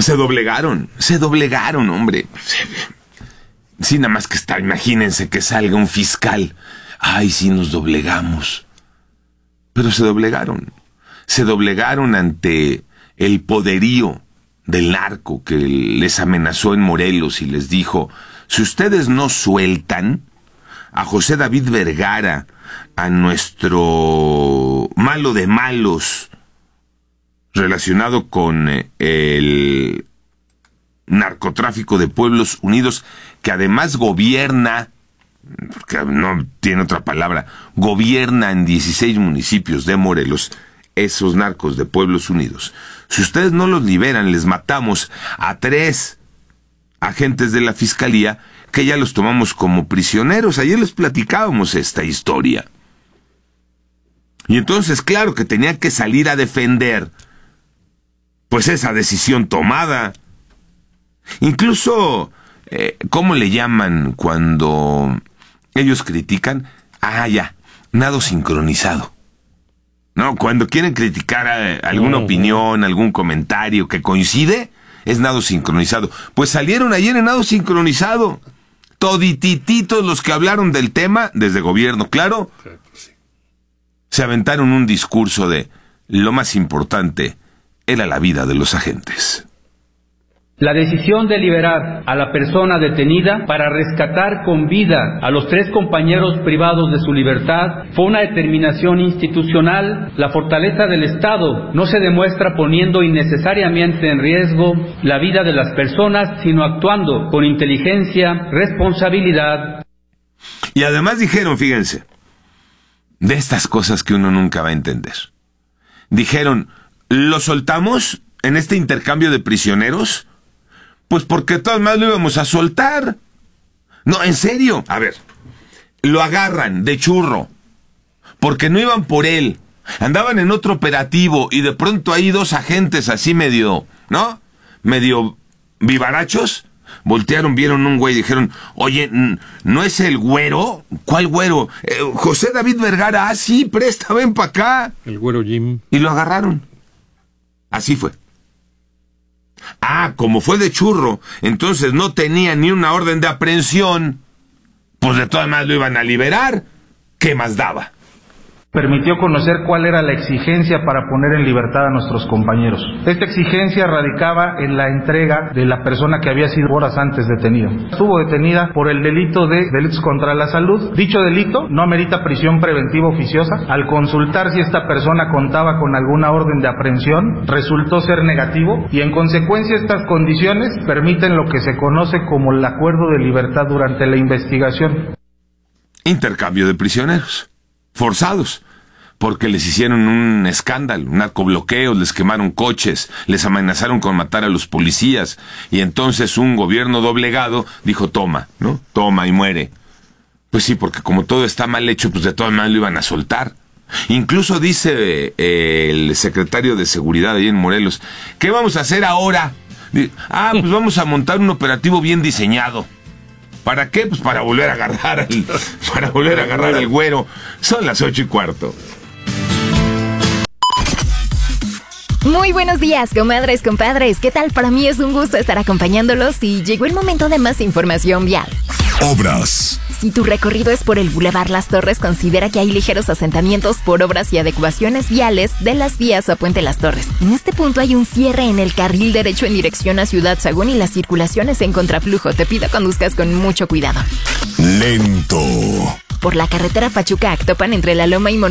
Se doblegaron, hombre. Sí, nada más que está, imagínense que salga un fiscal. Ay, sí, nos doblegamos. Pero se doblegaron ante el poderío del narco que les amenazó en Morelos y les dijo: si ustedes no sueltan a José David Vergara, a nuestro malo de malos relacionado con el narcotráfico de Pueblos Unidos, que además gobierna, porque no tiene otra palabra, gobierna en 16 municipios de Morelos, esos narcos de Pueblos Unidos. Si ustedes no los liberan, les matamos a 3 agentes de la Fiscalía, que ya los tomamos como prisioneros. Ayer les platicábamos esta historia. Y entonces, claro que tenía que salir a defender, pues, esa decisión tomada. Incluso, ¿cómo le llaman cuando ellos critican? Nado sincronizado. No, cuando quieren criticar alguna opinión, algún comentario que coincide, es nado sincronizado. Pues salieron ayer en nado sincronizado. Toditititos los que hablaron del tema, desde gobierno, claro. Se aventaron un discurso de lo más importante era la vida de los agentes. La decisión de liberar a la persona detenida para rescatar con vida a los 3 compañeros privados de su libertad fue una determinación institucional. La fortaleza del Estado no se demuestra poniendo innecesariamente en riesgo la vida de las personas, sino actuando con inteligencia, responsabilidad. Y además dijeron, fíjense, de estas cosas que uno nunca va a entender. Dijeron: ¿lo soltamos en este intercambio de prisioneros? Pues porque todos más lo íbamos a soltar. No, en serio. A ver, lo agarran de churro, porque no iban por él. Andaban en otro operativo y de pronto hay 2 agentes así medio vivarachos. Voltearon, vieron un güey y dijeron: oye, ¿no es el güero? ¿Cuál güero? José David Vergara. Ah, sí, presta, ven para acá. El güero Jim. Y lo agarraron. Así fue. Como fue de churro, entonces no tenía ni una orden de aprehensión, pues de todas maneras lo iban a liberar. ¿Qué más daba? Permitió conocer cuál era la exigencia para poner en libertad a nuestros compañeros. Esta exigencia radicaba en la entrega de la persona que había sido horas antes detenida. Estuvo detenida por el delito de delitos contra la salud. Dicho delito no amerita prisión preventiva oficiosa. Al consultar si esta persona contaba con alguna orden de aprehensión, resultó ser negativo, y en consecuencia estas condiciones permiten lo que se conoce como el acuerdo de libertad durante la investigación. Intercambio de prisioneros forzados, porque les hicieron un escándalo, un narcobloqueo, les quemaron coches, les amenazaron con matar a los policías, y entonces un gobierno doblegado dijo: toma, ¿no? Toma y muere. Pues sí, porque como todo está mal hecho, pues de todas maneras lo iban a soltar. Incluso dice el secretario de Seguridad ahí en Morelos: ¿qué vamos a hacer ahora? Pues vamos a montar un operativo bien diseñado. ¿Para qué? Pues para volver a agarrar al güero. Son las 8:15. Muy buenos días, comadres, compadres. ¿Qué tal? Para mí es un gusto estar acompañándolos y llegó el momento de más información vial. Obras. Si tu recorrido es por el Boulevard Las Torres, considera que hay ligeros asentamientos por obras y adecuaciones viales de las vías a Puente Las Torres. En este punto hay un cierre en el carril derecho en dirección a Ciudad Sagún y la circulación es en contraflujo. Te pido conduzcas con mucho cuidado. Lento. Por la carretera Pachuca-Actopan entre La Loma y